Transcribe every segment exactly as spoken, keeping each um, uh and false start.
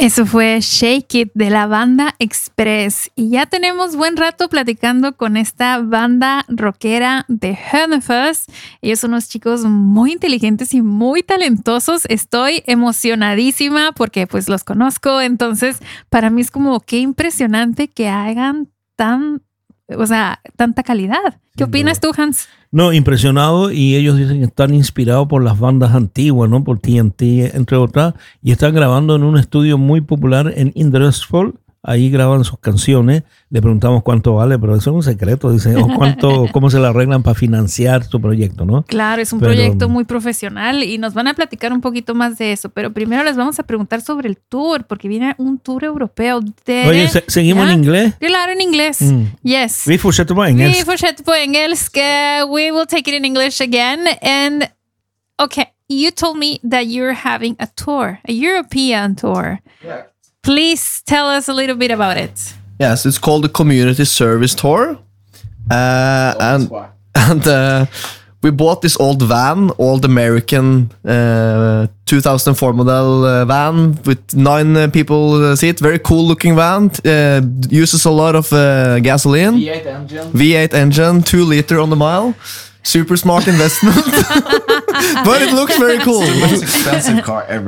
Eso fue Shake It de la banda Express. Y ya tenemos buen rato platicando con esta banda rockera de Hönefoss. Ellos son unos chicos muy inteligentes y muy talentosos. Estoy emocionadísima porque pues los conozco. Entonces, para mí es como qué impresionante que hagan tan, o sea, tanta calidad. ¿Qué opinas tú, Hans? No, impresionado, y ellos dicen que están inspirados por las bandas antiguas, ¿no? Por T N T, entre otras, y están grabando en un estudio muy popular en Indresfjord. Ahí graban sus canciones. Le preguntamos cuánto vale, pero eso es un secreto, dice, o cuánto, cómo se la arreglan para financiar su proyecto, ¿no? Claro, es un pero, proyecto muy profesional y nos van a platicar un poquito más de eso, pero primero les vamos a preguntar sobre el tour, porque viene un tour europeo de... Oye, ¿se, ¿seguimos ¿ya? en inglés? Claro, en inglés. Mm. Yes. Vi fortsätter på engelska. Vi fortsätter på engelska. We will take it in English again. And okay, you told me that you're having a tour, a European tour. Yeah. Please tell us a little bit about it. Yes, it's called the Community Service Tour. Uh, and and uh, we bought this old van, old American uh, two thousand four model uh, van with nine uh, people uh, seat. Very cool looking van. Uh, uses a lot of uh, gasoline. V eight engine. V eight engine, two liter on the mile. Super smart investment. But it looks very cool. It's the most expensive car ever.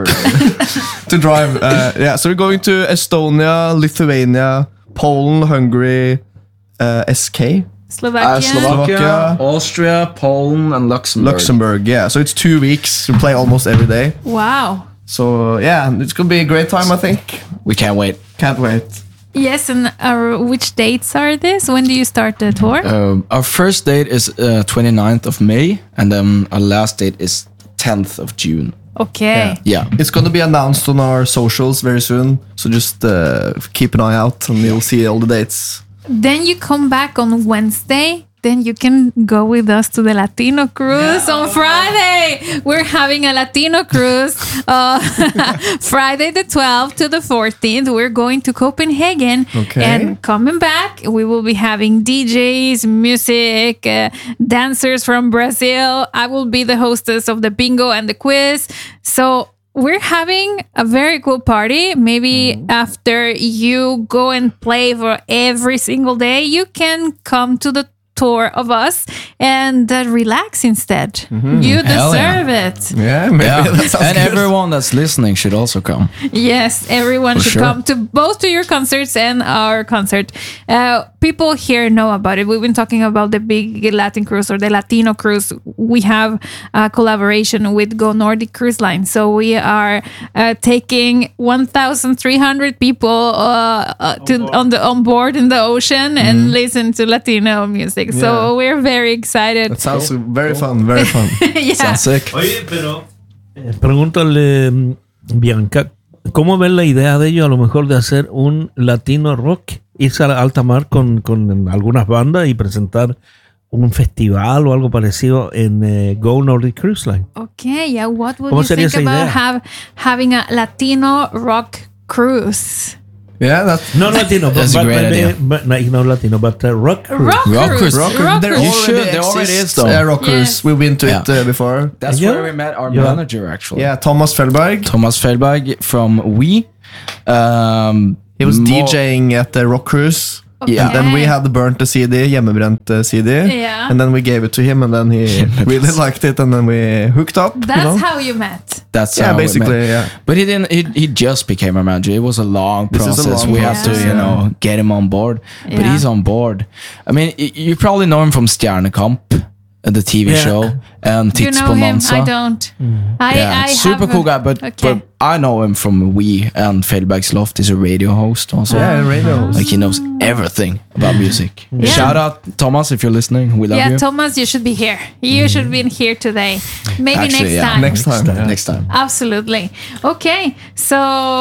To drive. Uh, yeah, so we're going to Estonia, Lithuania, Poland, Hungary, uh, S K. Slovakia. Uh, Slovakia, Slovakia. Austria, Poland, and Luxembourg. Luxembourg, yeah. So it's two weeks. We play almost every day. Wow. So yeah, it's gonna be a great time, I think. We can't wait. Can't wait. Yes, and uh, which dates are this? When do you start the tour? Um, our first date is uh, twenty-ninth of May, and then our last date is tenth of June. Okay. Yeah. It's gonna be announced on our socials very soon. So just uh, keep an eye out, and you'll see all the dates. Then you come back on Wednesday. Then you can go with us to the Latino cruise on Friday. We're having a Latino cruise uh, Friday the twelfth to the fourteenth. We're going to Copenhagen. Okay. And coming back, we will be having D Js, music, uh, dancers from Brazil. I will be the hostess of the bingo and the quiz. So we're having a very cool party. Maybe mm. after you go and play for every single day, you can come to the tour of us and uh, relax instead. Mm-hmm. You deserve yeah. it. Yeah, maybe Yeah. that sounds And good. everyone that's listening should also come. Yes, everyone For should sure. come to both to your concerts and our concert. Uh, people here know about it. We've been talking about the big Latin cruise or the Latino cruise. We have a collaboration with Go Nordic Cruise Line. So we are uh, taking one thousand three hundred people uh, uh, to on the on board in the ocean and Mm-hmm. listen to Latino music. So Yeah. we're very excited. That sounds very fun, very fun. Yeah. Sounds sick. Oye, pero eh, pregúntale, mm, Bianca, ¿cómo ven la idea de ellos a lo mejor de hacer un latino rock? Irse a alta mar con, con algunas bandas y presentar un festival o algo parecido en eh, Go Nordic Cruise Line. Okay, yeah. What would ¿Cómo you sería think esa about idea? have, having a Latino rock cruise? Yeah, that. No Latino, but, That's a but, great but, idea. but, no, no Latino, but uh, rock cruise. Rock, Rock cruise. cruise. Rock, Rock there cruise. You already should, there already exists, is, though. uh, rockers. Yes. We've been to it Yeah. uh, before. That's Yeah. where we met our Yeah. manager, actually. Yeah, Thomas Fellberg. Thomas Fellberg from We. Um, He was more- DJing at the Rock Cruise. Yeah. And then we had burnt the C D, hjemmebrent uh, C D. Yeah. And then we gave it to him, and then he really liked it, and then we hooked up. That's you know? how you met. That's Yeah, how we basically, met. yeah. But he didn't. He, he just became a manager. It was a long This is a process. long we have to, process, you yeah. know, get him on board. But Yeah. he's on board. I mean, y- you probably know him from Stjernekamp, uh, the T V Yeah. show, and Do you know him? Tidsbonanza. I don't. I, Yeah, I super have cool a- guy. But Okay. but I know him from We, and Fellberg's Loft is a radio host also. Yeah, radio. Like he knows everything about music. Yeah. Shout out Thomas if you're listening. We love yeah, you. Thomas, you should be here. You should be here today. Maybe Actually, next yeah. time. Next time. Yeah. Next time. Absolutely. Okay, so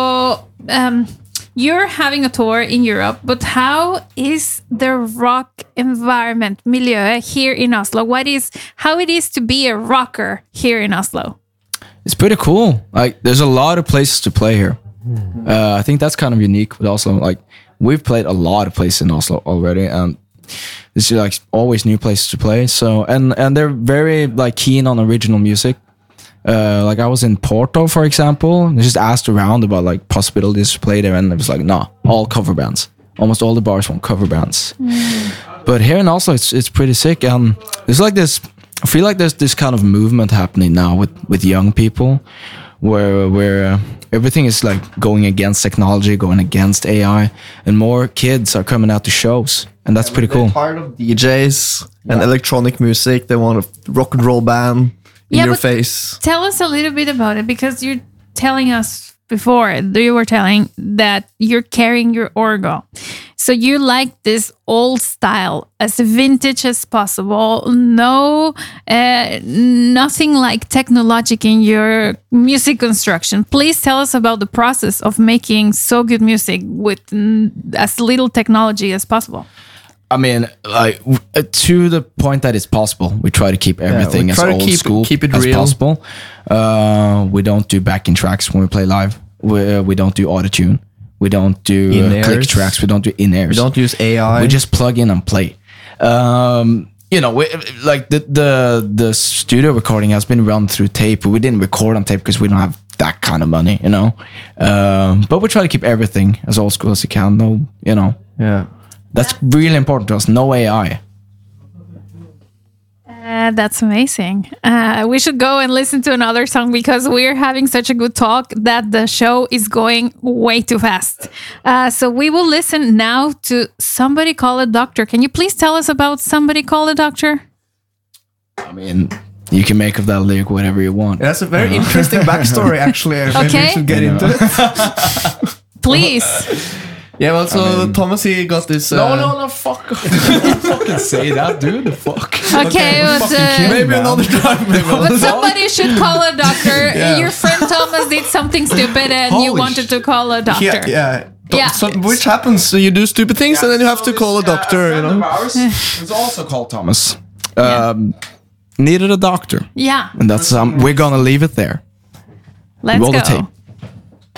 um, you're having a tour in Europe, but how is the rock environment, milieu here in Oslo? What is how it is to be a rocker here in Oslo? It's pretty cool. Like, there's a lot of places to play here. Uh, I think that's kind of unique. But also, like, we've played a lot of places in Oslo already, and it's just, like always new places to play. So, and and they're very like keen on original music. Uh, like I was in Porto, for example, and just asked around about like possibilities to play there, and it was like, nah, all cover bands. Almost all the bars want cover bands. Mm. But here in Oslo, it's it's pretty sick. Um, there's like this. I feel like there's this kind of movement happening now with with young people, where where uh, everything is like going against technology, going against A I, and more kids are coming out to shows, and that's Yeah, pretty cool. They're tired of D Js and electronic music. They want a rock and roll band in Yeah, your but face. Tell us a little bit about it, because you're telling us before, you were telling that you're carrying your orgo. So you like this old style, as vintage as possible. No, uh, nothing like technologic in your music construction. Please tell us about the process of making so good music with mm, as little technology as possible. I mean, like w- uh, to the point that it's possible, we try to keep everything we as try to old keep- school keep it as real. possible. Uh, we don't do backing tracks when we play live. We uh, we don't do autotune. We don't do uh, In-ears. click tracks. We don't do in airs. We don't use A I. We just plug in and play. Um, you know, we, like the the the studio recording has been run through tape. We didn't record on tape because we don't have that kind of money, you know. Um, but we try to keep everything as old school as we can. No, you know. yeah. That's really important to us. No A I. Uh, that's amazing. Uh, we should go and listen to another song, because we're having such a good talk that the show is going way too fast. Uh, so we will listen now to Somebody Call a Doctor. Can you please tell us about Somebody Call a Doctor? I mean, you can make of that lyric whatever you want. That's a very interesting backstory, actually. Maybe Okay. we should get into it. Please. Yeah, well, so Thomas, he got this... Uh, No, no, no, fuck. Don't fucking say that, dude. Fuck. Okay, but, uh, Maybe another time. Maybe but somebody should call a doctor. Yeah. Your friend Thomas did something stupid and you Holy wanted to call a doctor. Yeah, yeah. Do- Yeah. So, which happens? So you do stupid things and then you have to call a doctor, you know? It's also called Thomas. Um, needed a doctor. Yeah. And that's um, we're gonna leave it there. Let's Roll go. the tape.